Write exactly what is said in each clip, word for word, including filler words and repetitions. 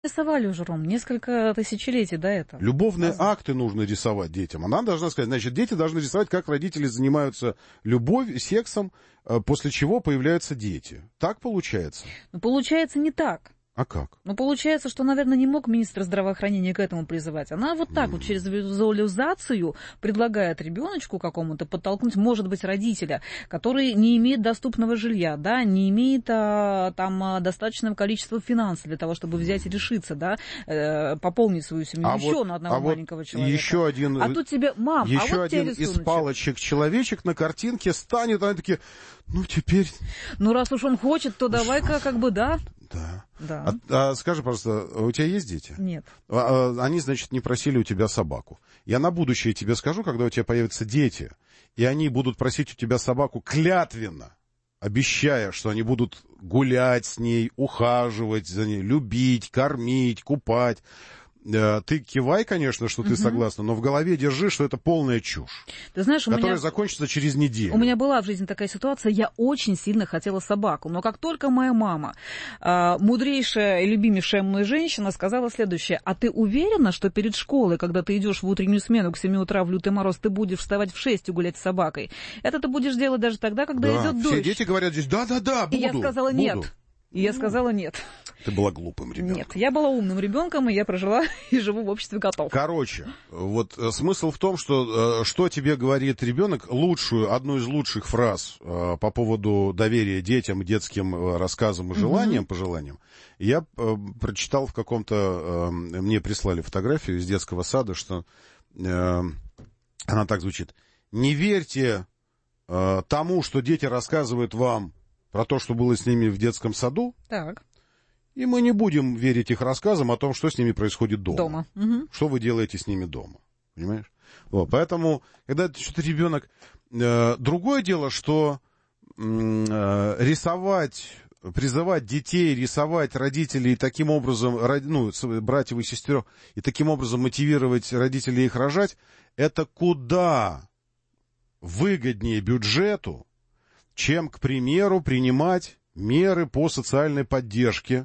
Рисовали уже, Ром, несколько тысячелетий до этого. Любовные а... акты нужно рисовать детям. Она должна сказать, значит, дети должны рисовать, как родители занимаются любовью, сексом, после чего появляются дети. Так получается? Ну, получается не так. А как? Ну, получается, что, наверное, не мог министр здравоохранения к этому призывать. Она вот так mm. вот через визуализацию предлагает ребеночку какому-то подтолкнуть, может быть, родителя, который не имеет доступного жилья, да, не имеет а, там достаточного количества финансов для того, чтобы взять и решиться, да, э, пополнить свою семью а еще вот, на одного а маленького вот человека. Еще один, а тут тебе, мам, еще а вот один из палочек человечек на картинке станет, они такие, ну, теперь... Ну, раз уж он хочет, то давай-ка как бы, да... Да. Да. А, а, скажи, пожалуйста, у тебя есть дети? Нет. А, а, они, значит, не просили у тебя собаку. Я на будущее тебе скажу, когда у тебя появятся дети, и они будут просить у тебя собаку клятвенно, обещая, что они будут гулять с ней, ухаживать за ней, любить, кормить, купать. Ты кивай, конечно, что ты угу. согласна, но в голове держи, что это полная чушь, ты знаешь, у которая меня... закончится через неделю. У меня была в жизни такая ситуация, я очень сильно хотела собаку, но как только моя мама, э, мудрейшая и любимейшая мной женщина, сказала следующее: а ты уверена, что перед школой, когда ты идешь в утреннюю смену к семи утра в лютый мороз, ты будешь вставать в шесть и гулять с собакой? Это ты будешь делать даже тогда, когда да, идет дождь. Все дети говорят здесь, да-да-да, буду. И я сказала буду. нет. И я сказала нет. Ты была глупым ребенком. Нет, я была умным ребенком, и я прожила и живу в обществе котов. Короче, вот смысл в том, что что тебе говорит ребенок, лучшую, одну из лучших фраз по поводу доверия детям, детским рассказам и желаниям, mm-hmm. пожеланиям, я прочитал в каком-то, мне прислали фотографию из детского сада, что она так звучит: не верьте тому, что дети рассказывают вам про то, что было с ними в детском саду. Так. И мы не будем верить их рассказам о том, что с ними происходит дома. Дома. Угу. Что вы делаете с ними дома. Понимаешь? Вот, поэтому, когда что-то ребенок... Э, другое дело, что э, рисовать, призывать детей, рисовать родителей и таким образом, ну, братьев и сестер, и таким образом мотивировать родителей их рожать, это куда выгоднее бюджету, чем, к примеру, принимать меры по социальной поддержке,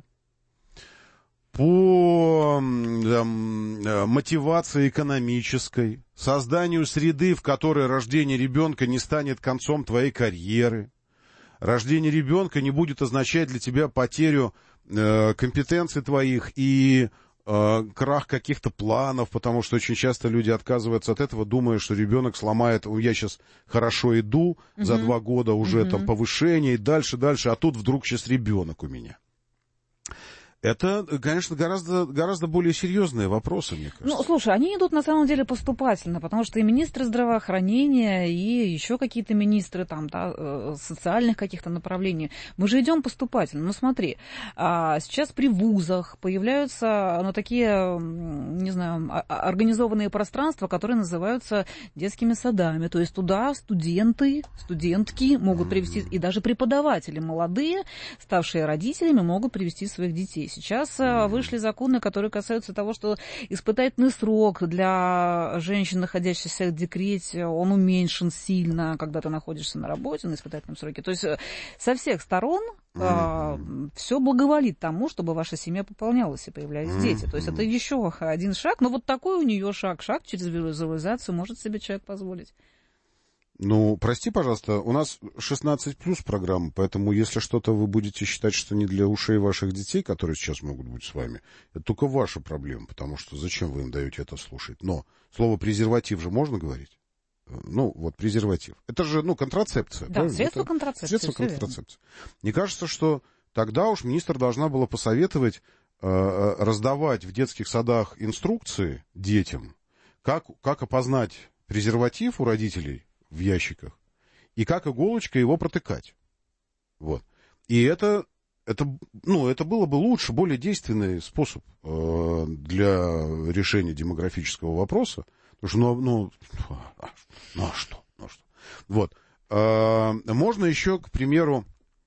по там, мотивации экономической, созданию среды, в которой рождение ребенка не станет концом твоей карьеры. Рождение ребенка не будет означать для тебя потерю э, компетенций твоих и э, крах каких-то планов, потому что очень часто люди отказываются от этого, думая, что ребенок сломает, я сейчас хорошо иду, uh-huh. за два года уже uh-huh. там повышение, и дальше, дальше, а тут вдруг сейчас ребенок у меня. Это, конечно, гораздо, гораздо более серьезные вопросы, мне кажется. Ну, слушай, они идут на самом деле поступательно, потому что и министры здравоохранения, и еще какие-то министры там, да, социальных каких-то направлений, мы же идем поступательно. Ну, смотри, сейчас при вузах появляются, ну, такие, не знаю, организованные пространства, которые называются детскими садами. То есть туда студенты, студентки могут привести, и даже преподаватели молодые, ставшие родителями, могут привести своих детей. Сейчас вышли законы, которые касаются того, что испытательный срок для женщин, находящихся в декрете, он уменьшен сильно, когда ты находишься на работе, на испытательном сроке. То есть со всех сторон mm-hmm. все благоволит тому, чтобы ваша семья пополнялась и появлялись mm-hmm. дети. То есть это еще один шаг. Но вот такой у нее шаг. Шаг через визуализацию может себе человек позволить. Ну, прости, пожалуйста, у нас шестнадцать плюс программа, поэтому если что-то вы будете считать, что не для ушей ваших детей, которые сейчас могут быть с вами, это только ваша проблема, потому что зачем вы им даете это слушать? Но слово презерватив же можно говорить? Ну, вот презерватив. Это же, ну, контрацепция. Да, правильно? средство это контрацепции. Средство контрацепции. Мне кажется, что тогда уж министр должна была посоветовать э, раздавать в детских садах инструкции детям, как, как опознать презерватив у родителей в ящиках, и как иголочкой его протыкать. Вот. И это, это, ну, это было бы лучше, более действенный способ э, для решения демографического вопроса. Потому что, ну, ну, ну а что? Ну, а что? Вот. Э, можно еще, к примеру,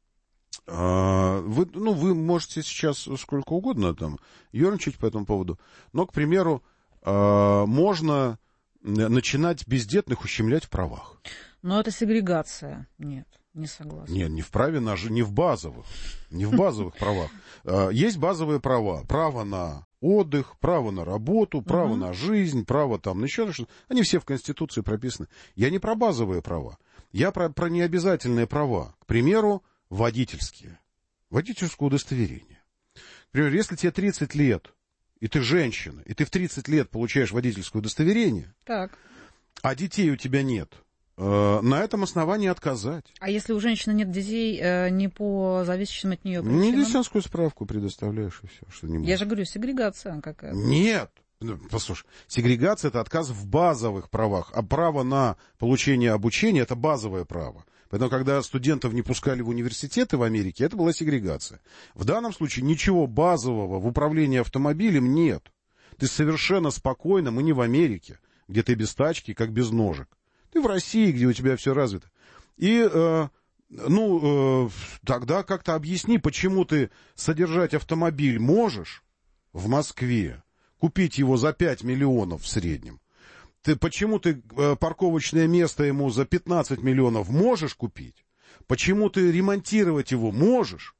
э, вы, ну, вы можете сейчас сколько угодно там ерничать по этому поводу, но, к примеру, э, можно начинать бездетных ущемлять в правах. Но это сегрегация. Нет. Не согласна. Нет, не в праве, на, не в базовых. Не в базовых правах. Есть базовые права. Право на отдых, право на работу, право uh-huh. на жизнь, право там на еще что-то. Они все в Конституции прописаны. Я не про базовые права. Я про, про необязательные права. К примеру, водительские. Водительское удостоверение. К примеру, если тебе тридцать лет, и ты женщина, и ты в тридцать лет получаешь водительское удостоверение, так. а детей у тебя нет, э, на этом основании отказать. А если у женщины нет детей, э, не по зависящим от нее причинам? Медицинскую справку предоставляешь, и все, что не можешь. Я же говорю, сегрегация какая-то. Нет. Послушай, сегрегация — это отказ в базовых правах, а право на получение обучения — это базовое право. Поэтому, когда студентов не пускали в университеты в Америке, это была сегрегация. В данном случае ничего базового в управлении автомобилем нет. Ты совершенно спокойно, мы не в Америке, где ты без тачки, как без ножек. Ты в России, где у тебя все развито. И, э, ну, э, тогда как-то объясни, почему ты содержать автомобиль можешь в Москве, купить его за пять миллионов в среднем. Ты, почему ты э, парковочное место ему за пятнадцать миллионов можешь купить? Почему ты ремонтировать его можешь?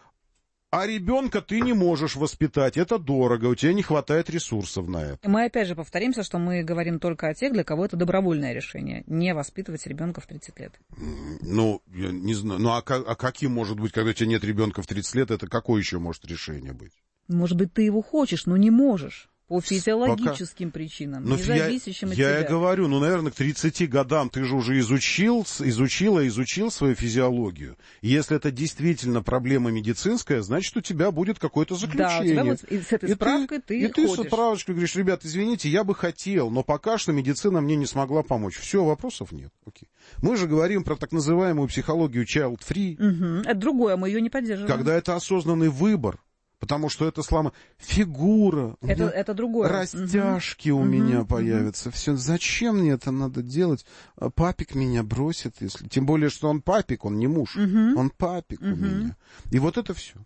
А ребенка ты не можешь воспитать. Это дорого, у тебя не хватает ресурсов на это. Мы опять же повторимся, что мы говорим только о тех, для кого это добровольное решение. Не воспитывать ребенка в тридцать лет. Ну, я не знаю. Ну, а, а каким может быть, когда у тебя нет ребенка в тридцать лет, это какое еще может решение быть? Может быть, ты его хочешь, но не можешь. По физиологическим Пока... причинам, но не зависящим я, от я тебя. Я говорю, ну, наверное, к тридцати годам ты же уже изучил, изучила, изучил свою физиологию. И если это действительно проблема медицинская, значит, у тебя будет какое-то заключение. Да, у тебя будет, и с этой и справкой ты, ты И ходишь. ты с справочкой говоришь, ребят, извините, я бы хотел, но пока что медицина мне не смогла помочь. Все, вопросов нет. Окей. Мы же говорим про так называемую психологию child-free. Угу. Это другое, мы ее не поддерживаем. Когда это осознанный выбор. Потому что это слома фигура, это, это другое. Растяжки угу. у угу. меня появятся. Все, зачем мне это надо делать? Папик меня бросит, если тем более, что он папик, он не муж, угу. он папик угу. у меня. И вот это все.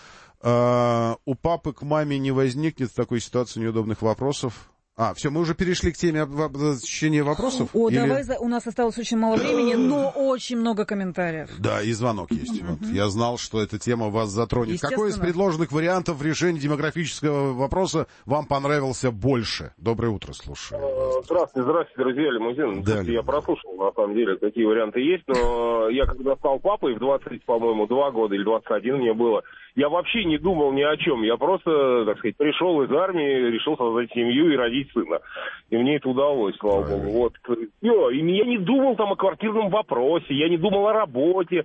А, у папы к маме не возникнет в такой ситуации неудобных вопросов. А, все, мы уже перешли к теме зачтения вопросов? О, или... давай, у нас осталось очень мало времени, но очень много комментариев. Да, и звонок есть. Вот. Я знал, что эта тема вас затронет. Какой из предложенных вариантов решения демографического вопроса вам понравился больше? Доброе утро, слушаю. Здравствуйте, здравствуйте, друзья, Лимузин. Да, я прослушал, на самом деле, какие варианты есть, но я когда стал папой в двадцать, по-моему, два года или двадцать один мне было, я вообще не думал ни о чем. Я просто, так сказать, пришел из армии, решил создать семью и родить сына. И мне это удалось, слава богу. Вот. Все. И я не думал там о квартирном вопросе, я не думал о работе.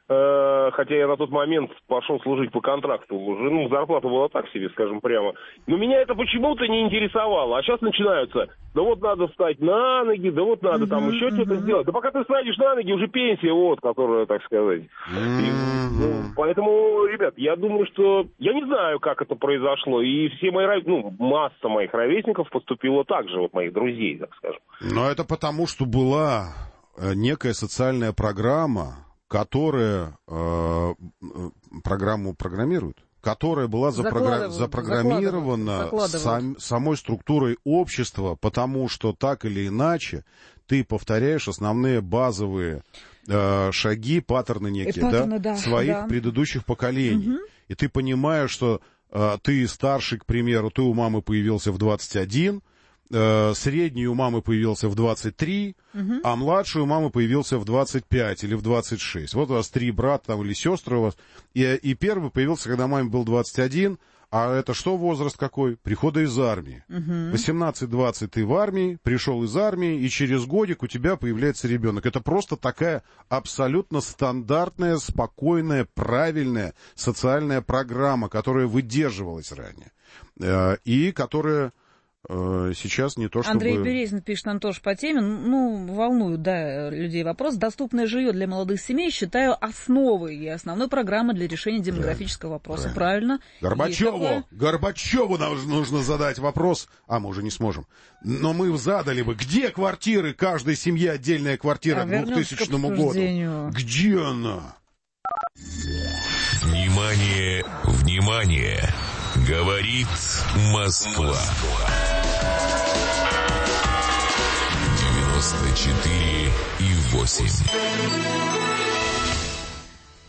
Хотя я на тот момент пошел служить по контракту уже, ну, зарплата была так себе, скажем прямо. Но меня это почему-то не интересовало. А сейчас начинаются, да вот надо встать на ноги, да вот надо uh-huh, там еще uh-huh. что-то сделать. Да пока ты встанешь на ноги, уже пенсия, вот, которая, так сказать. Uh-huh. И, ну, поэтому, ребят, я думаю, что... Я не знаю, как это произошло. И все мои, ну, масса моих ровесников поступила так же, вот моих друзей, так скажем. Но это потому, что была некая социальная программа, которая э, программу программирует, которая была запрогра... запрограммирована сам... самой структурой общества, потому что так или иначе ты повторяешь основные базовые э, шаги, паттерны некие, паттерны, да, да, своих да. предыдущих поколений. Угу. И ты понимаешь, что э, ты старший, к примеру, ты у мамы появился в двадцать один, средний у мамы появился в двадцать три, uh-huh. а младший у мамы появился в двадцать пять или в двадцать шесть. Вот у вас три брата там, или сестры у вас. И, и первый появился, когда маме был двадцать один. А это что возраст какой? Прихода из армии. Uh-huh. восемнадцать-двадцать ты в армии, пришел из армии, и через годик у тебя появляется ребенок. Это просто такая абсолютно стандартная, спокойная, правильная социальная программа, которая выдерживалась ранее. И которая... Сейчас не то, чтобы... Андрей Березин пишет нам тоже по теме. Ну, волнуют, да, людей вопрос. Доступное жилье для молодых семей считаю основой и основной программой для решения демографического да, вопроса. Правильно? Горбачеву, такое... Горбачеву нужно задать вопрос. А, мы уже не сможем. Но мы задали бы, где квартиры, каждой семье отдельная квартира а к двухтысячному году? Где она? Внимание, внимание! Говорит Москва. девяносто четыре и восемь.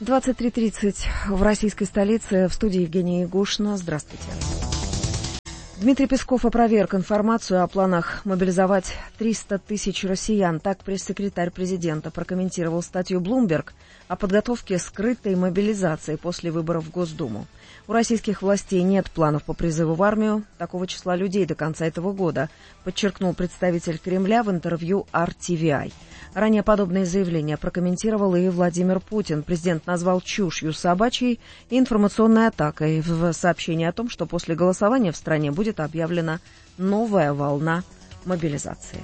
двадцать три тридцать в российской столице. В студии Евгения Ягушина. Здравствуйте. Дмитрий Песков опроверг информацию о планах мобилизовать триста тысяч россиян. Так пресс-секретарь президента прокомментировал статью Bloomberg о подготовке скрытой мобилизации после выборов в Госдуму. У российских властей нет планов по призыву в армию такого числа людей до конца этого года, подчеркнул представитель Кремля в интервью ар ти ви ай. Ранее подобные заявления прокомментировал и Владимир Путин. Президент назвал чушью собачьей и информационной атакой в сообщении о том, что после голосования в стране будет объявлена новая волна мобилизации.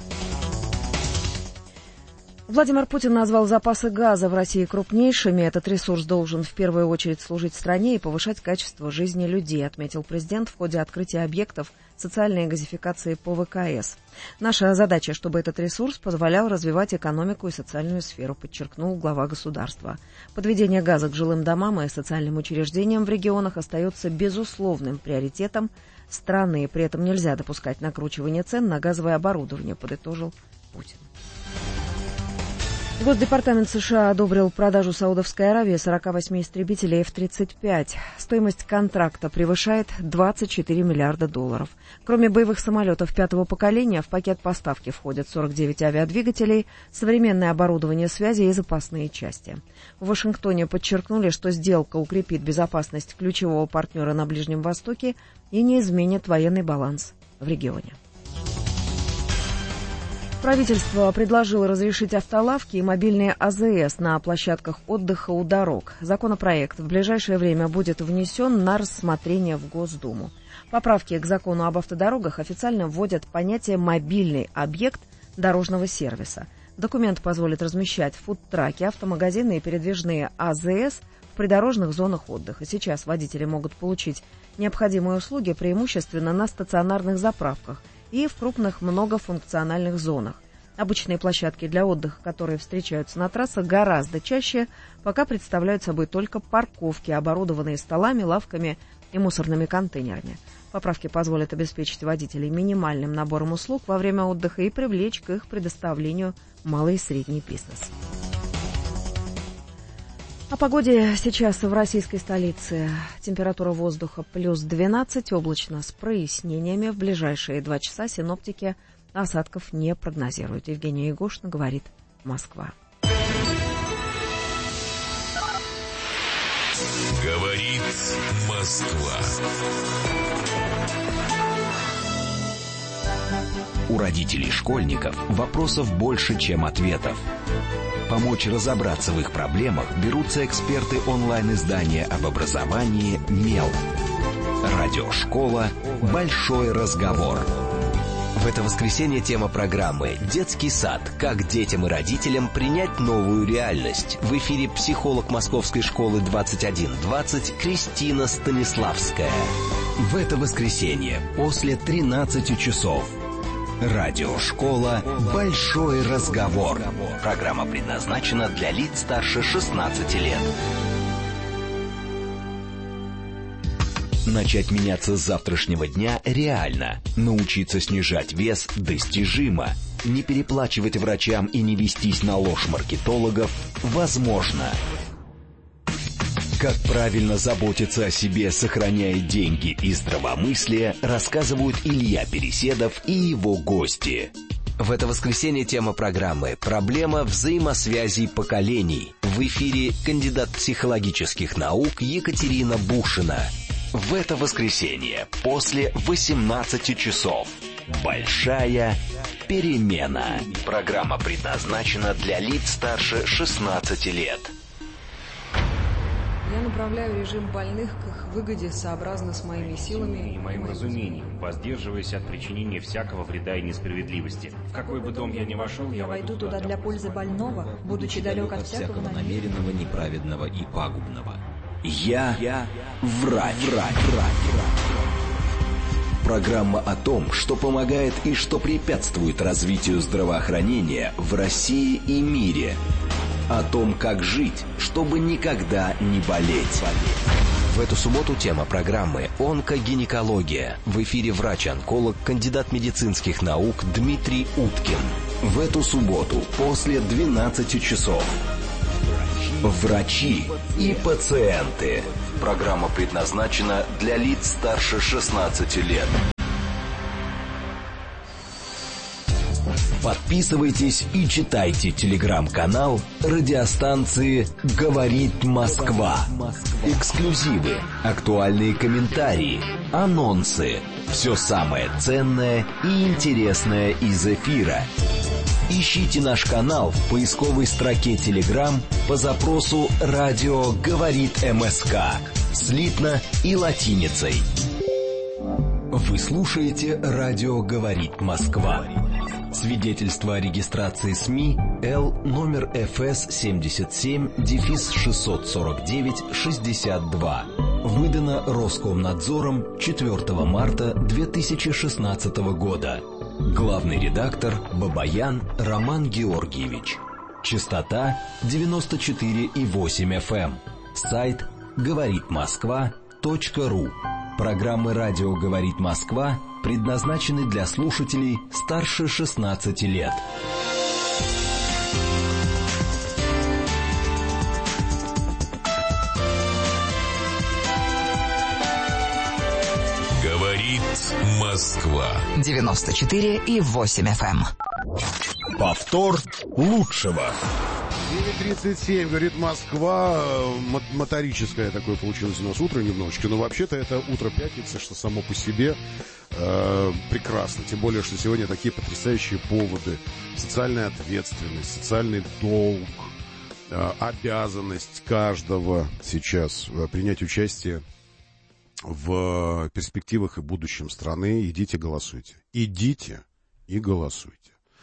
Владимир Путин назвал запасы газа в России крупнейшими. Этот ресурс должен в первую очередь служить стране и повышать качество жизни людей, отметил президент в ходе открытия объектов социальной газификации по вэ ка эс. Наша задача, чтобы этот ресурс позволял развивать экономику и социальную сферу, подчеркнул глава государства. Подведение газа к жилым домам и социальным учреждениям в регионах остается безусловным приоритетом страны. При этом нельзя допускать накручивание цен на газовое оборудование, подытожил Путин. Госдепартамент США одобрил продажу Саудовской Аравии сорок восемь истребителей эф тридцать пять. Стоимость контракта превышает двадцать четыре миллиарда долларов. Кроме боевых самолетов пятого поколения, в пакет поставки входят сорок девять авиадвигателей, современное оборудование связи и запасные части. В Вашингтоне подчеркнули, что сделка укрепит безопасность ключевого партнера на Ближнем Востоке и не изменит военный баланс в регионе. Правительство предложило разрешить автолавки и мобильные а зэ эс на площадках отдыха у дорог. Законопроект в ближайшее время будет внесен на рассмотрение в Госдуму. Поправки к закону об автодорогах официально вводят понятие «мобильный объект дорожного сервиса». Документ позволит размещать фудтраки, автомагазины и передвижные а зэ эс в придорожных зонах отдыха. Сейчас водители могут получить необходимые услуги преимущественно на стационарных заправках и в крупных многофункциональных зонах. Обычные площадки для отдыха, которые встречаются на трассах, гораздо чаще пока представляют собой только парковки, оборудованные столами, лавками и мусорными контейнерами. Поправки позволят обеспечить водителей минимальным набором услуг во время отдыха и привлечь к их предоставлению малый и средний бизнес. О погоде сейчас в российской столице. Температура воздуха плюс двенадцать, облачно с прояснениями. В ближайшие два часа синоптики осадков не прогнозируют. Евгения Ягушина, говорит Москва. Говорит Москва. У родителей школьников вопросов больше, чем ответов. Помочь разобраться в их проблемах берутся эксперты онлайн-издания об образовании «Мел». Радиошкола «Большой разговор». В это воскресенье тема программы «Детский сад. Как детям и родителям принять новую реальность». В эфире психолог Московской школы двадцать один двадцать Кристина Станиславская. В это воскресенье после тринадцати часов. Радиошкола «Большой разговор». Программа предназначена для лиц старше шестнадцати лет. Начать меняться с завтрашнего дня реально. Научиться снижать вес достижимо. Не переплачивать врачам и не вестись на ложь маркетологов возможно. Как правильно заботиться о себе, сохраняя деньги и здравомыслие, рассказывают Илья Переседов и его гости. В это воскресенье тема программы «Проблема взаимосвязей поколений». В эфире кандидат психологических наук Екатерина Бушина. В это воскресенье после восемнадцати часов. Большая перемена. Программа предназначена для лиц старше шестнадцати лет. Я направляю режим больных к их выгоде сообразно с моими силами и моим разумением, воздерживаясь от причинения всякого вреда и несправедливости. В какой бы дом я ни вошел, я войду туда для пользы больного, будучи далек от всякого намеренного, неправедного и пагубного. Я, я врач, врач, врач. Программа о том, что помогает и что препятствует развитию здравоохранения в России и мире. О том, как жить, чтобы никогда не болеть. В эту субботу тема программы «Онкогинекология». В эфире врач-онколог, кандидат медицинских наук Дмитрий Уткин. В эту субботу после двенадцати часов. Врачи Врачи и пациенты. Программа предназначена для лиц старше шестнадцати лет. Подписывайтесь и читайте телеграм-канал радиостанции «Говорит Москва». Эксклюзивы, актуальные комментарии, анонсы. Все самое ценное и интересное из эфира. Ищите наш канал в поисковой строке Telegram по запросу «Радио говорит МСК» слитно и латиницей. Вы слушаете «Радио говорит Москва». Свидетельство о регистрации СМИ Л номер эф эс семьдесят семь шестьсот сорок девять шестьдесят два. Выдано Роскомнадзором четвёртого марта две тысячи шестнадцатого года. Главный редактор Бабаян Роман Георгиевич. Частота девяносто четыре и восемь эф эм. Сайт говорит москва точка ру. Программы «Радио говорит Москва» предназначены для слушателей старше шестнадцати лет. Говорит Москва. девяносто четыре и восемь эф эм. Повтор лучшего. девять тридцать семь, говорит Москва. Моторическое такое получилось у нас утро немножечко. Но вообще-то это утро пятницы, что само по себе э, прекрасно. Тем более, что сегодня такие потрясающие поводы. Социальная ответственность, социальный долг, э, обязанность каждого сейчас э, принять участие в перспективах и будущем страны. Идите голосуйте. Идите и голосуйте.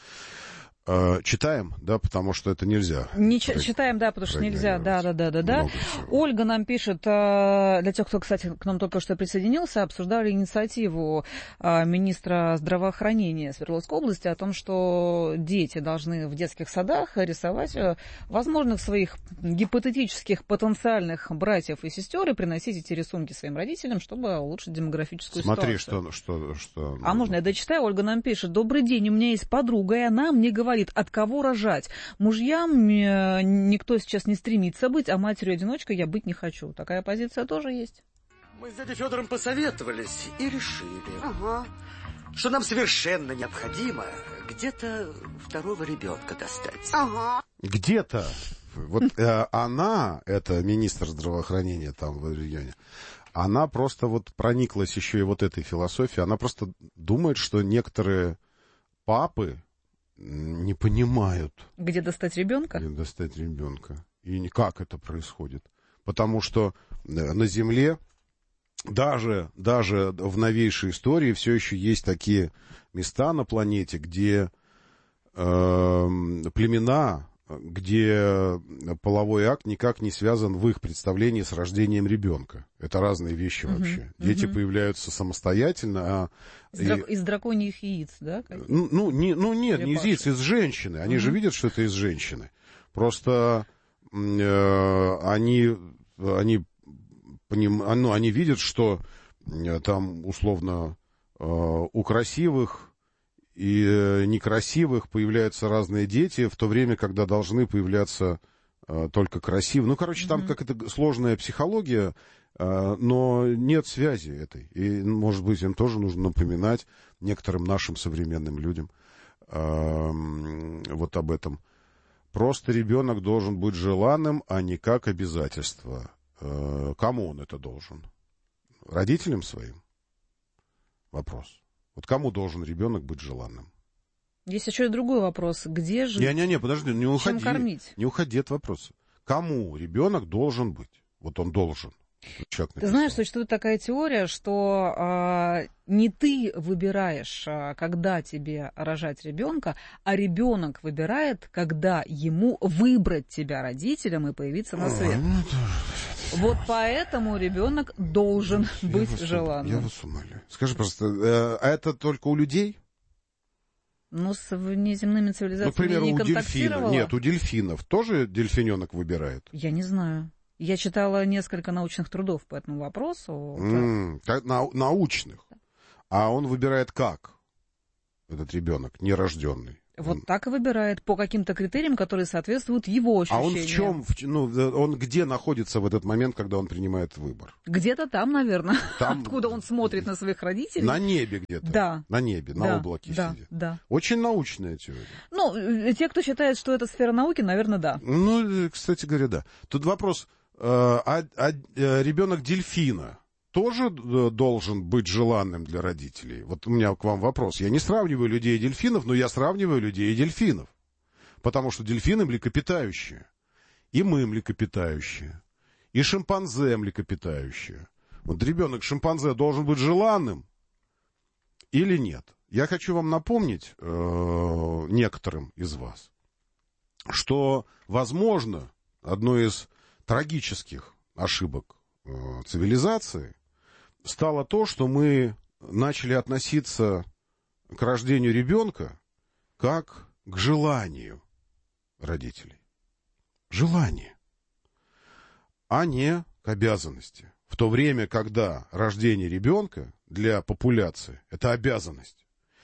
Читаем, да, потому что это нельзя. Не ч- читаем, да, потому что нельзя. Да, да, да, да, да. Ольга нам пишет, для тех, кто, кстати, к нам только что присоединился, обсуждали инициативу министра здравоохранения Свердловской области о том, что дети должны в детских садах рисовать возможных своих гипотетических потенциальных братьев и сестер и приносить эти рисунки своим родителям, чтобы улучшить демографическую Смотри, ситуацию. Смотри, что, что, что... А можно я дочитаю? Ольга нам пишет. Добрый день, у меня есть подруга, и она мне говорит, от кого рожать. Мужьям никто сейчас не стремится быть, а матерью-одиночкой я быть не хочу. Такая позиция тоже есть. Мы с дядей Федором посоветовались и решили, ага. что нам совершенно необходимо где-то второго ребенка достать. Ага. Где-то. Вот э, она, это министр здравоохранения там в регионе, она просто вот прониклась еще и вот этой философией. Она просто думает, что некоторые папы не понимают. Где достать ребенка? Где достать ребенка. И как это происходит. Потому что на Земле, даже, даже в новейшей истории, все еще есть такие места на планете, где э, племена, где половой акт никак не связан в их представлении с рождением ребенка. Это разные вещи uh-huh, вообще. Дети uh-huh. появляются самостоятельно. А из, и... драк... из драконьих яиц, да? Ну, ну, не, ну нет, Или не из яиц, из женщины. Они uh-huh. же видят, что это из женщины. Просто э, они, они, поним... ну, они видят, что э, там условно э, у красивых и некрасивых появляются разные дети, в то время, когда должны появляться э, только красивые. Ну, короче, там mm-hmm. какая-то сложная психология, э, но нет связи этой. И, может быть, им тоже нужно напоминать некоторым нашим современным людям э, вот об этом. Просто ребенок должен быть желанным, а не как обязательство. Э, кому он это должен? Родителям своим? Вопрос. Вот кому должен ребенок быть желанным? Есть еще и другой вопрос. Где же... Не-не-не, подожди, не уходи. Чем кормить? Не уходи от вопроса. Кому ребенок должен быть? Вот он должен. Ты знаешь, существует такая теория, что э, не ты выбираешь, э, когда тебе рожать ребенка, а ребенок выбирает, когда ему выбрать тебя родителям и появиться на свет. Вот поэтому ребенок должен я быть вас, желанным. Я вас умоляю. Скажи, пожалуйста, э, а это только у людей? Ну, с внеземными цивилизациями ну, к примеру, не у контактировала. Дельфина. Нет, у дельфинов тоже дельфиненок выбирает? Я не знаю. Я читала несколько научных трудов по этому вопросу. Mm, на, научных. А он выбирает как? Этот ребенок, нерожденный. Вот так и выбирает, по каким-то критериям, которые соответствуют его ощущениям. А он в чем, в, ну, он где находится в этот момент, когда он принимает выбор? Где-то там, наверное, там, откуда он смотрит на своих родителей. На небе где-то. Да. На небе, да, на облаке да, сидит. Да. Очень научная теория. Ну, те, кто считает, что это сфера науки, наверное, да. Ну, кстати говоря, да. Тут вопрос, а, а ребенок дельфина тоже должен быть желанным для родителей? Вот у меня к вам вопрос. Я не сравниваю людей и дельфинов, но я сравниваю людей и дельфинов. Потому что дельфины млекопитающие. И мы млекопитающие. И шимпанзе млекопитающие. Вот ребенок шимпанзе должен быть желанным или нет? Я хочу вам напомнить э, некоторым из вас, что, возможно, одной из трагических ошибок э, цивилизации стало то, что мы начали относиться к рождению ребенка как к желанию родителей. Желание, а не к обязанности. В то время, когда рождение ребенка для популяции – это обязанность.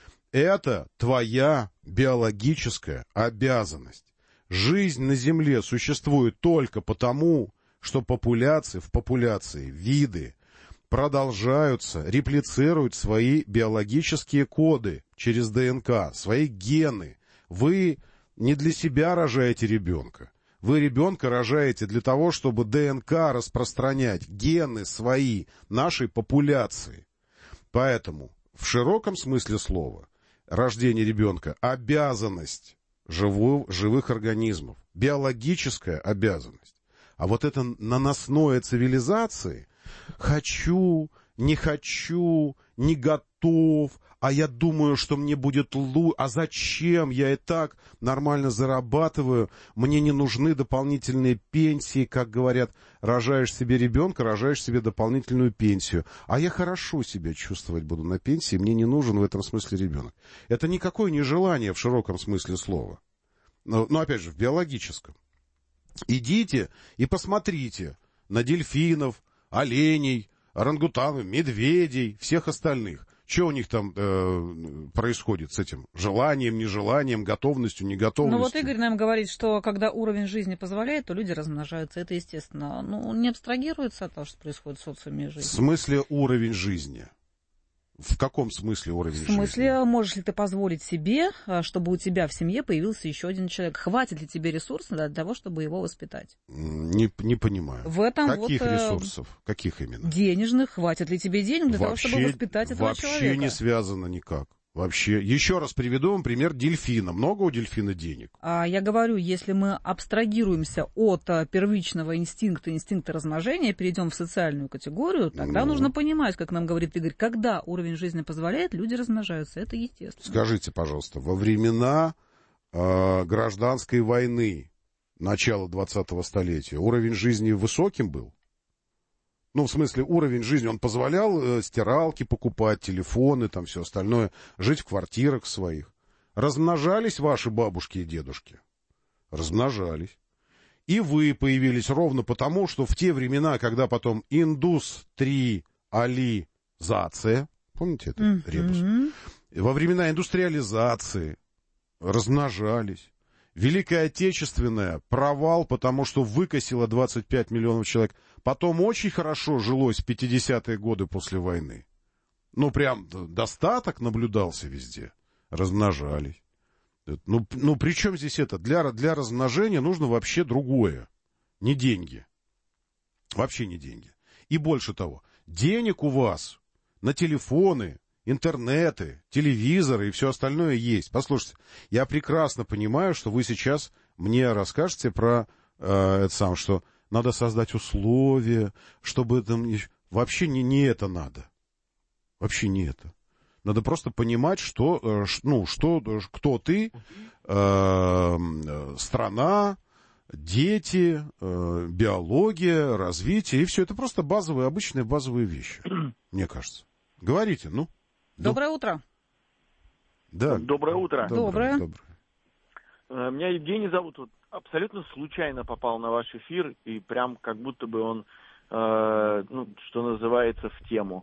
Это твоя биологическая обязанность. Жизнь на Земле существует только потому, что популяции, в популяции виды продолжаются, реплицируют свои биологические коды через ДНК, свои гены. Вы не для себя рожаете ребенка. Вы ребенка рожаете для того, чтобы ДНК распространять, гены свои нашей популяции. Поэтому в широком смысле слова рождение ребенка – обязанность живу, живых организмов, биологическая обязанность. А вот это наносное цивилизации – хочу, не хочу, не готов, а я думаю, что мне будет лучше, а зачем, я и так нормально зарабатываю, мне не нужны дополнительные пенсии, как говорят, рожаешь себе ребенка, рожаешь себе дополнительную пенсию, а я хорошо себя чувствовать буду на пенсии, мне не нужен в этом смысле ребенок. Это никакое не желание в широком смысле слова, но, но опять же, в биологическом. Идите и посмотрите на дельфинов, оленей, орангутанов, медведей, всех остальных. Что у них там э, происходит с этим желанием, нежеланием, готовностью, неготовностью? Ну вот Игорь нам говорит, что когда уровень жизни позволяет, то люди размножаются. Это естественно. Ну, не абстрагируется от того, что происходит в социуме жизни. В смысле уровень жизни? В каком смысле уровень жизни? В смысле, жизни? Можешь ли ты позволить себе, чтобы у тебя в семье появился еще один человек? Хватит ли тебе ресурсов для того, чтобы его воспитать? Не, не понимаю. В этом Каких вот, ресурсов? Каких именно? Денежных. Хватит ли тебе денег для вообще, того, чтобы воспитать этого вообще человека? Вообще не связано никак. Вообще. Еще раз приведу вам пример дельфина. Много у дельфина денег? А, я говорю, если мы абстрагируемся от а, первичного инстинкта, инстинкта размножения, перейдем в социальную категорию, тогда ну. нужно понимать, как нам говорит Игорь, когда уровень жизни позволяет, люди размножаются. Это естественно. Скажите, пожалуйста, во времена э, гражданской войны, начала двадцатого столетия, уровень жизни высоким был? Ну, в смысле, уровень жизни, он позволял э, стиралки покупать, телефоны, там все остальное, жить в квартирах своих. Размножались ваши бабушки и дедушки? Размножались. И вы появились ровно потому, что в те времена, когда потом индустриализация, помните этот mm-hmm. ребус? Во времена индустриализации размножались. Великая Отечественная, провал, потому что выкосило двадцать пять миллионов человек. Потом очень хорошо жилось в пятидесятые годы после войны. Ну, прям достаток наблюдался везде. Размножались. Ну, ну при чем здесь это? Для, для размножения нужно вообще другое. Не деньги. Вообще не деньги. И больше того, денег у вас на телефоны, интернеты, телевизоры и все остальное есть. Послушайте, я прекрасно понимаю, что вы сейчас мне расскажете про э, это самое, что надо создать условия, чтобы там... Вообще не, не это надо. Вообще не это. Надо просто понимать, что, э, ну, что, кто ты, э, страна, дети, э, биология, развитие, и все. Это просто базовые, обычные базовые вещи, мне кажется. Говорите, ну. Доброе ну. утро. Да. Доброе утро. Доброе. Доброе. Меня Евгений зовут. Вот абсолютно случайно попал на ваш эфир, и прям как будто бы он, э, ну, что называется, в тему.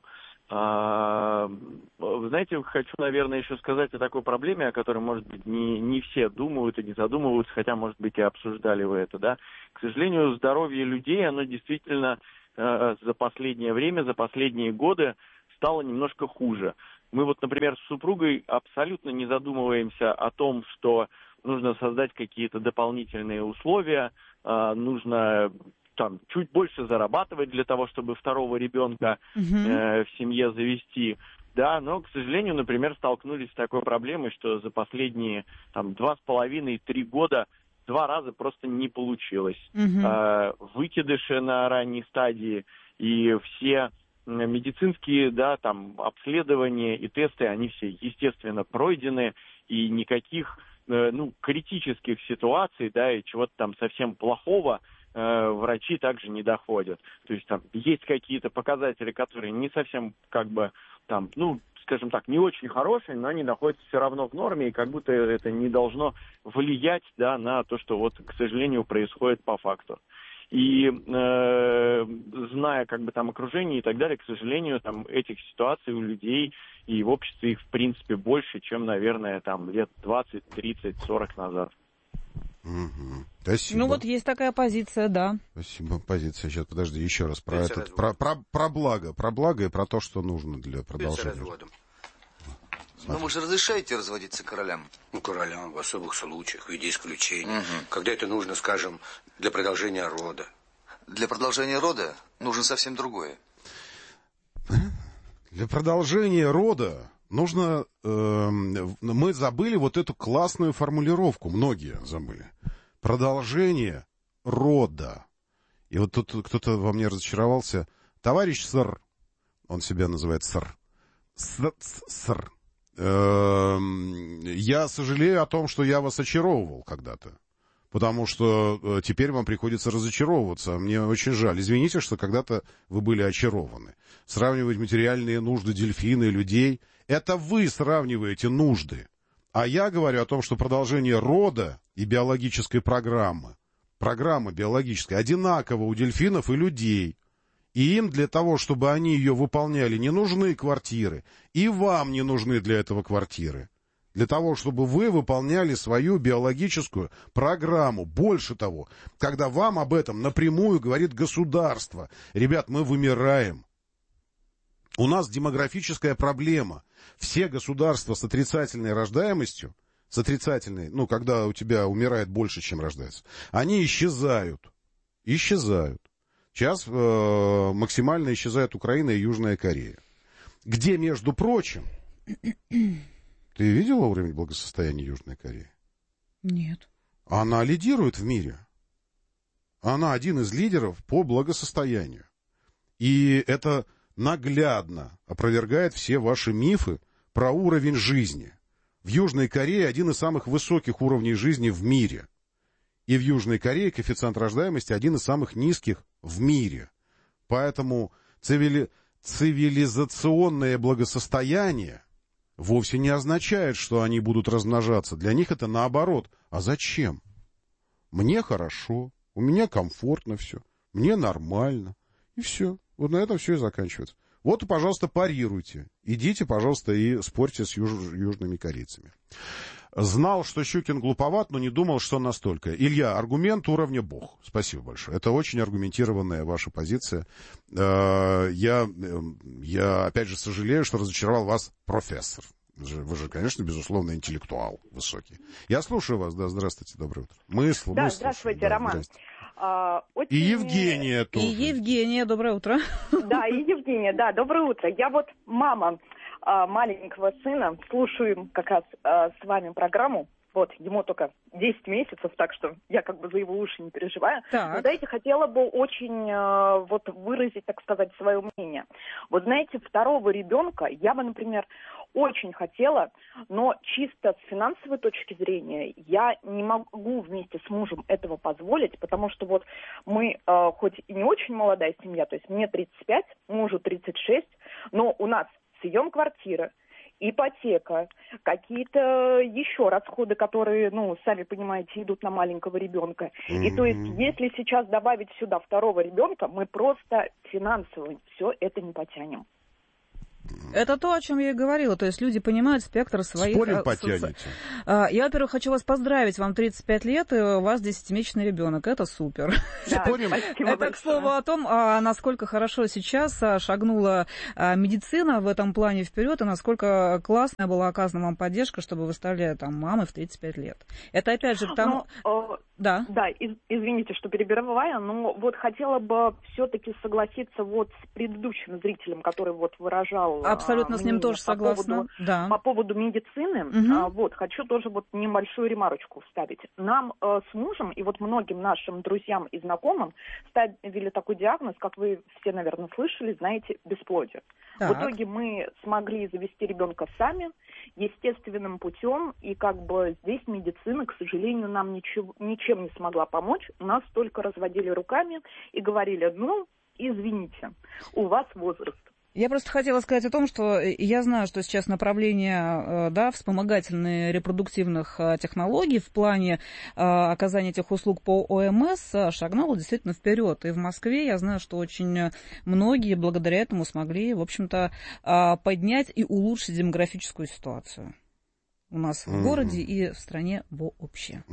А, вы знаете, хочу, наверное, еще сказать о такой проблеме, о которой, может быть, не, не все думают и не задумываются, хотя, может быть, и обсуждали вы это, да. К сожалению, здоровье людей, оно действительно э, за последнее время, за последние годы стало немножко хуже. Мы вот, например, с супругой абсолютно не задумываемся о том, что нужно создать какие-то дополнительные условия, э, нужно... там, чуть больше зарабатывать для того, чтобы второго ребенка uh-huh. э, в семье завести, да, но, к сожалению, например, столкнулись с такой проблемой, что за последние там два с половиной, три года два раза просто не получилось. Uh-huh. Э, выкидыши на ранней стадии и все медицинские, да, там, обследования и тесты, они все, естественно, пройдены, и никаких, э, ну, критических ситуаций, да, и чего-то там совсем плохого врачи также не доходят. То есть там есть какие-то показатели, которые не совсем, как бы, там, ну, скажем так, не очень хорошие, но они находятся все равно в норме, и как будто это не должно влиять, да, на то, что вот, к сожалению, происходит по факту. И э, зная, как бы, там, окружение и так далее, к сожалению, там, этих ситуаций у людей и в обществе их, в принципе, больше, чем, наверное, там, лет двадцать, тридцать, сорок назад. Угу. Спасибо. Ну вот есть такая позиция, да. Спасибо, позиция. Сейчас, подожди, еще раз про этот, про, про, про благо, про благо и про то, что нужно для продолжения. Ну вы же разрешаете разводиться королям? Ну, королям в особых случаях, в виде исключений. Угу. Когда это нужно, скажем, для продолжения рода. Для продолжения рода нужно совсем другое. Для продолжения рода нужно... Э, мы забыли вот эту классную формулировку, многие забыли. Продолжение рода. И вот тут кто-то во мне разочаровался. Товарищ сэр, он себя называет сэр. Сэр. сэр. Э, я сожалею о том, что я вас очаровывал когда-то. Потому что э, теперь вам приходится разочаровываться. Мне очень жаль. Извините, что когда-то вы были очарованы. Сравнивать материальные нужды дельфина и людей. Это вы сравниваете нужды. А я говорю о том, что продолжение рода и биологической программы, программа биологическая, одинаково у дельфинов и людей. И им для того, чтобы они ее выполняли, не нужны квартиры. И вам не нужны для этого квартиры. Для того, чтобы вы выполняли свою биологическую программу. Больше того, когда вам об этом напрямую говорит государство. Ребят, мы вымираем. У нас демографическая проблема. Все государства с отрицательной рождаемостью, с отрицательной, ну, когда у тебя умирает больше, чем рождается, они исчезают. Исчезают. Сейчас э, максимально исчезают Украина и Южная Корея. Где, между прочим... Ты видела уровень благосостояния Южной Кореи? Нет. Она лидирует в мире. Она один из лидеров по благосостоянию. И это наглядно опровергает все ваши мифы про уровень жизни. В Южной Корее один из самых высоких уровней жизни в мире. И в Южной Корее коэффициент рождаемости один из самых низких в мире. Поэтому цивили... цивилизационное благосостояние вовсе не означает, что они будут размножаться. Для них это наоборот. А зачем? Мне хорошо, у меня комфортно все, мне нормально. И все. Вот на этом все и заканчивается. Вот, пожалуйста, парируйте. Идите, пожалуйста, и спорьте с юж- южными корейцами. Знал, что Щукин глуповат, но не думал, что настолько. Илья, аргумент уровня Бог. Спасибо большое. Это очень аргументированная ваша позиция. Я, я опять же, сожалею, что разочаровал вас профессор. Вы же, конечно, безусловно, интеллектуал высокий. Я слушаю вас. Да, здравствуйте, доброе утро. Мы, да, мы здравствуйте, да, Роман. Здрасте. А, очень... И Евгения тоже. И Евгения, доброе утро. Да, и Евгения, да, доброе утро. Я вот мама а, маленького сына, слушаю как раз а, с вами программу. Вот, ему только десять месяцев, так что я как бы за его уши не переживаю. Так. Но, знаете, хотела бы очень э, вот выразить, так сказать, свое мнение. Вот, знаете, второго ребенка я бы, например, очень хотела, но чисто с финансовой точки зрения я не могу вместе с мужем этого позволить, потому что вот мы, э, хоть и не очень молодая семья, то есть мне тридцать пять, мужу тридцать шесть, но у нас съем квартиры, ипотека, какие-то еще расходы, которые, ну, сами понимаете, идут на маленького ребенка. Mm-hmm. И то есть, если сейчас добавить сюда второго ребенка, мы просто финансово все это не потянем. Это то, о чем я и говорила. То есть люди понимают спектр своих... Спорим, потянете? Я, во-первых, хочу вас поздравить. Вам тридцать пять лет, и у вас десятимесячный ребенок. Это супер. Да, Спорим? Это, к слову, о том, насколько хорошо сейчас шагнула медицина в этом плане вперед, и насколько классная была оказана вам поддержка, чтобы вы стали там мамой в тридцать пять лет. Это, опять же, потому... Но, да. Да, из, извините, что перебиваю, но вот хотела бы все-таки согласиться вот с предыдущим зрителем, который вот выражал... Абсолютно с ним тоже по согласна. Поводу, да. По поводу медицины, угу. а, вот, хочу тоже вот небольшую ремарочку вставить. Нам э, с мужем и вот многим нашим друзьям и знакомым ставили такой диагноз, как вы все, наверное, слышали, знаете, бесплодие. Так. В итоге мы смогли завести ребенка сами, естественным путем, и как бы здесь медицина, к сожалению, нам ничего, ничем не смогла помочь. Нас только разводили руками и говорили, ну, извините, у вас возраст. Я просто хотела сказать о том, что я знаю, что сейчас направление, да, вспомогательные репродуктивных технологий в плане оказания этих услуг по ОМС шагнуло действительно вперед. И в Москве я знаю, что очень многие благодаря этому смогли, в общем-то, поднять и улучшить демографическую ситуацию у нас в городе и в стране вообще.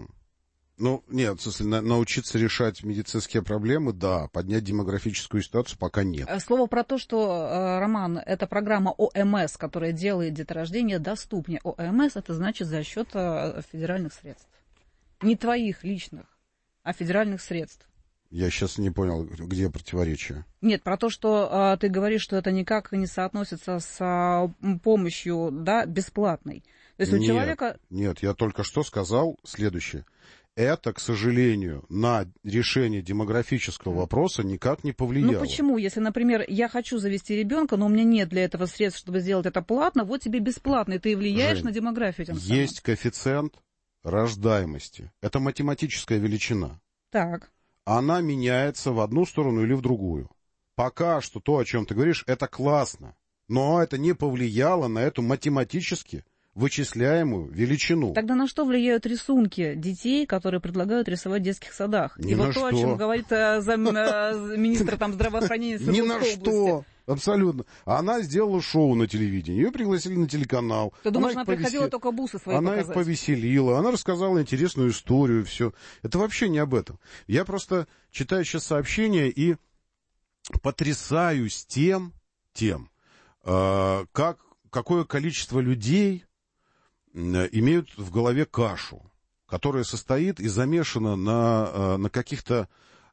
Ну, нет, в смысле, на, научиться решать медицинские проблемы, да, поднять демографическую ситуацию пока нет. Слово про то, что, Роман, это программа ОМС, которая делает деторождение доступнее. ОМС, это значит за счет федеральных средств. Не твоих личных, а федеральных средств. Я сейчас не понял, где противоречие. Нет, про то, что э, ты говоришь, что это никак не соотносится с э, помощью, да, бесплатной. То есть нет, у человека... Нет, я только что сказал следующее. Это, к сожалению, на решение демографического вопроса никак не повлияло. Ну почему? Если, например, я хочу завести ребенка, но у меня нет для этого средств, чтобы сделать это платно, вот тебе бесплатно, и ты влияешь Жень, на демографию тем самым. Есть коэффициент рождаемости. Это математическая величина. Так. Она меняется в одну сторону или в другую. Пока что то, о чем ты говоришь, это классно. Но это не повлияло на эту математически вычисляемую величину. Тогда на что влияют рисунки детей, которые предлагают рисовать в детских садах? Ни И на вот то, что. о чем говорит замминистра там здравоохранения Ни на области. что. Абсолютно. Она сделала шоу на телевидении, ее пригласили на телеканал. Ты думаешь, она, она приходила повесел... только бусы свои Она показать? их повеселила, она рассказала интересную историю, все. Это вообще не об этом. Я просто читаю сейчас сообщения и потрясаюсь тем, тем, э, как, какое количество людей имеют в голове кашу, которая состоит и замешана на, на каких-то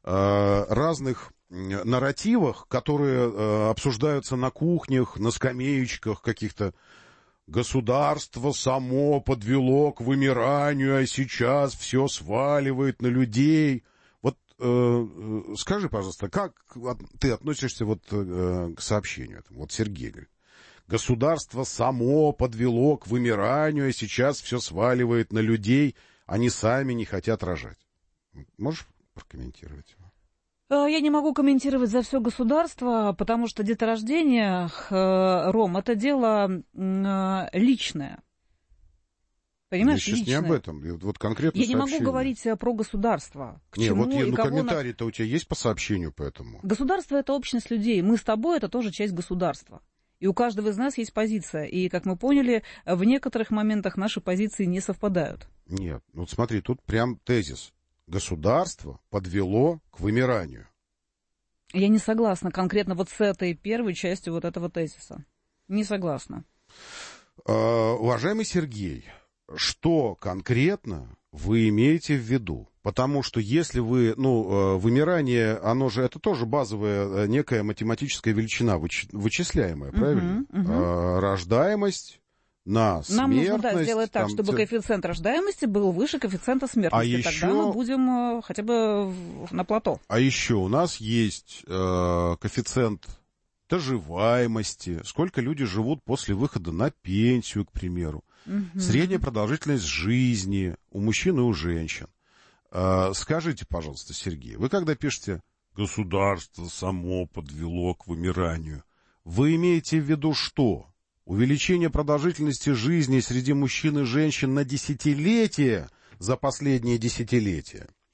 разных нарративах, которые обсуждаются на кухнях, на скамеечках каких-то. Государство само подвело к вымиранию, а сейчас все сваливает на людей. Вот э, скажи, пожалуйста, как ты относишься вот э, к сообщению этому? Вот Сергей говорит. Государство само подвело к вымиранию, а сейчас все сваливает на людей, они сами не хотят рожать. Можешь прокомментировать? Я не могу комментировать за все государство, потому что деторождение, Ром, это дело личное. Понимаешь, я сейчас личное. не об этом. Вот конкретно Я сообщение. не могу говорить про государство. К не, чему вот я, и ну, кого комментарий-то на... у тебя есть по сообщению по этому? Государство — это общность людей. Мы с тобой — это тоже часть государства. И у каждого из нас есть позиция. И, как мы поняли, в некоторых моментах наши позиции не совпадают. Нет, вот смотри, тут прям тезис. Государство подвело к вымиранию. Я не согласна конкретно вот с этой первой частью вот этого тезиса. Не согласна. Uh, уважаемый Сергей, что конкретно вы имеете в виду? Потому что если вы, ну, вымирание, оно же, это тоже базовая некая математическая величина, вычисляемая, правильно? Uh-huh, uh-huh. Рождаемость на смертность. Нам нужно, да, сделать так, там, чтобы ц... коэффициент рождаемости был выше коэффициента смертности. А Тогда еще... мы будем хотя бы на плато. А еще у нас есть э, коэффициент доживаемости, сколько люди живут после выхода на пенсию, к примеру. Uh-huh. Средняя продолжительность жизни у мужчин и у женщин. Э, скажите, пожалуйста, Сергей, вы когда пишете «государство само подвело к вымиранию», вы имеете в виду что? Увеличение продолжительности жизни среди мужчин и женщин на десятилетия за последние десятилетия?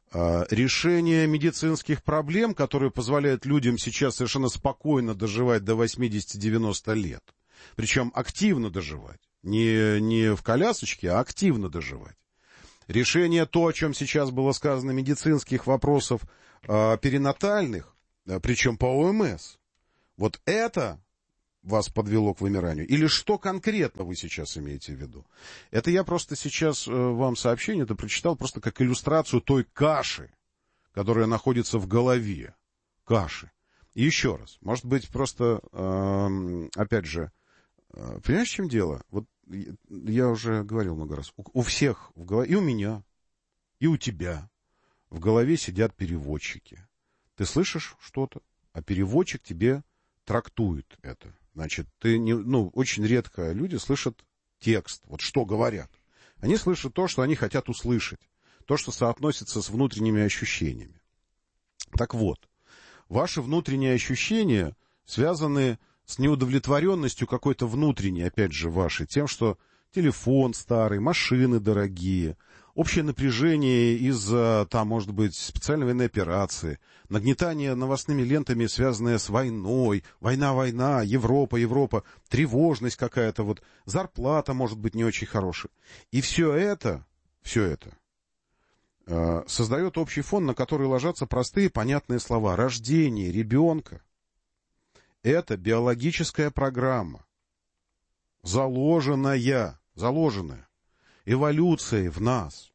решение медицинских проблем, которые позволяют людям сейчас совершенно спокойно доживать до восемьдесят-девяносто лет. Причем активно доживать. Не, не в колясочке, а активно доживать. Решение то, о чем сейчас было сказано, медицинских вопросов э, перинатальных, э, причем по ОМС. Вот это вас подвело к вымиранию? Или что конкретно вы сейчас имеете в виду? Это я просто сейчас э, вам сообщение это прочитал просто как иллюстрацию той каши, которая находится в голове. Каши. И еще раз, может быть, просто, э, опять же, э, понимаешь, в чем дело? Вот я уже говорил много раз. У, у всех в голове, и у меня, и у тебя в голове сидят переводчики. Ты слышишь что-то, а переводчик тебе трактует это. Значит, ты не, ну, очень редко люди слышат текст, вот что говорят. Они слышат то, что они хотят услышать, то, что соотносится с внутренними ощущениями. Так вот, ваши внутренние ощущения связаны с неудовлетворенностью какой-то внутренней, опять же, вашей, тем, что телефон старый, машины дорогие, общее напряжение из-за, там, может быть, специальной военной операции, нагнетание новостными лентами, связанное с войной, война, война, Европа, Европа, тревожность какая-то, вот, зарплата, может быть, не очень хорошая. И все это, все это э, создает общий фон, на который ложатся простые, понятные слова. Рождение ребенка — это биологическая программа, заложенная, заложенная эволюцией в нас.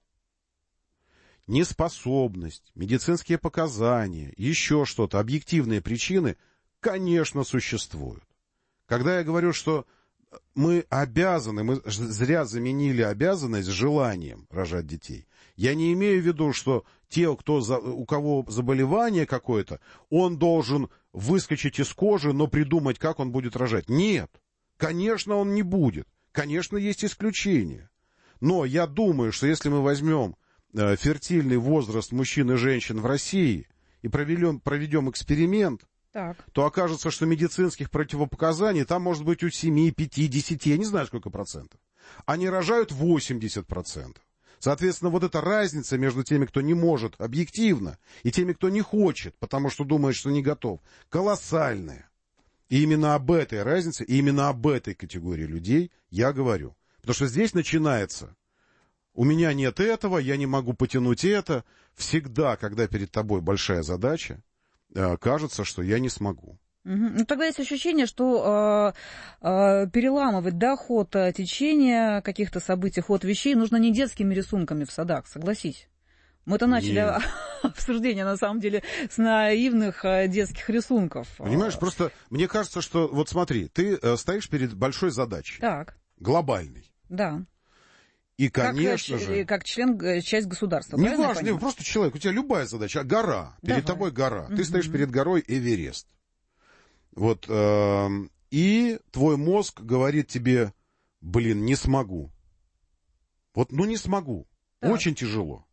Неспособность, медицинские показания, еще что-то, объективные причины, конечно, существуют. Когда я говорю, что мы обязаны, мы зря заменили обязанность желанием рожать детей, я не имею в виду, что те, кто, у кого заболевание какое-то, он должен выскочить из кожи, но придумать, как он будет рожать. Нет, конечно, он не будет. Конечно, есть исключения. Но я думаю, что если мы возьмем э, фертильный возраст мужчин и женщин в России и проведем, проведем эксперимент, так. то окажется, что медицинских противопоказаний там может быть у семи, пяти, десяти, я не знаю сколько процентов. Они рожают восемьдесят процентов. Соответственно, вот эта разница между теми, кто не может объективно, и теми, кто не хочет, потому что думает, что не готов, колоссальная. И именно об этой разнице, и именно об этой категории людей я говорю. Потому что здесь начинается: у меня нет этого, я не могу потянуть это. Всегда, когда перед тобой большая задача, кажется, что я не смогу. Угу. Ну, тогда есть ощущение, что э, э, переламывать, да, ход э, течения каких-то событий, ход вещей нужно не детскими рисунками в садах, согласись. Мы-то начали Нет. обсуждение, на самом деле, с наивных э, детских рисунков. Понимаешь, просто мне кажется, что, вот смотри, ты э, стоишь перед большой задачей. Так. Глобальной. Да. И, конечно как, же... Как член, часть государства. Не важно, не, просто человек, у тебя любая задача, гора, перед Давай. тобой гора. Угу. Ты стоишь перед горой Эверест. Вот, э, и твой мозг говорит тебе: блин, не смогу. Вот, ну не смогу. Так. Очень тяжело.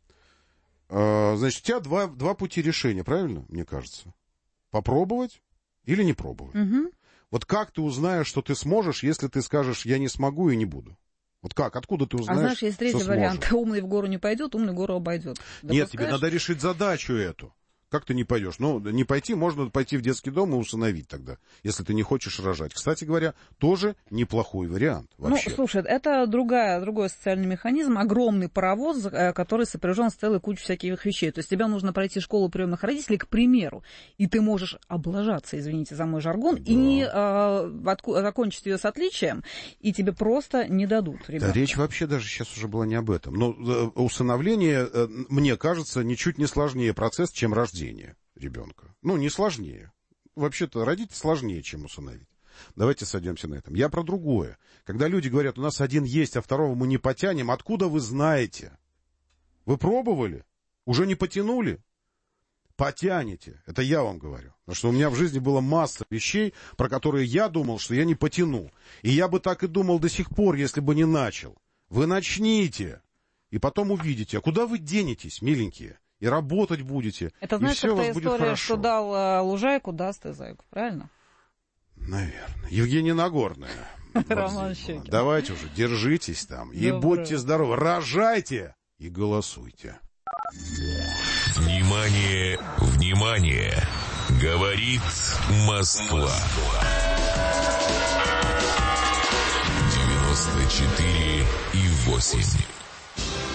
Э, значит, у тебя два, два пути решения, правильно, мне кажется? Попробовать или не пробовать. Угу. Вот как ты узнаешь, что ты сможешь, если ты скажешь: я не смогу и не буду? Вот как? Откуда ты узнаешь, А знаешь, есть третий что вариант. сможешь? Умный в гору не пойдет, умный гору обойдет. Нет, тебе надо решить задачу эту. Как ты не пойдешь? Ну, не пойти, можно пойти в детский дом и усыновить тогда, если ты не хочешь рожать. Кстати говоря, тоже неплохой вариант вообще. Ну, слушай, это другая, другой социальный механизм, огромный паровоз, который сопряжен с целой кучей всяких вещей. То есть тебе нужно пройти школу приемных родителей, к примеру, и ты можешь облажаться, извините за мой жаргон, да. и не а, отку- закончить ее с отличием, и тебе просто не дадут ребенка. Да, речь вообще даже сейчас уже была не об этом. Но усыновление, мне кажется, ничуть не сложнее процесс, чем рождение ребенка. Ну, не сложнее. Вообще-то родить сложнее, чем усыновить. Давайте сойдемся на этом. Я про другое. Когда люди говорят: у нас один есть, а второго мы не потянем, откуда вы знаете? Вы пробовали? Уже не потянули? Потянете. Это я вам говорю. Потому что у меня в жизни была масса вещей, про которые я думал, что я не потяну. И я бы так и думал до сих пор, если бы не начал. Вы начните. И потом увидите. А куда вы денетесь, миленькие? И работать будете. Это, знаешь, как та история, что дал а, лужайку, даст и зайку, правильно? Наверное. Евгения Нагорная. Роман Щекин. Давайте уже, держитесь там. И будьте здоровы. Рожайте и голосуйте. Внимание, внимание! Говорит Москва. девяносто четыре и восемь.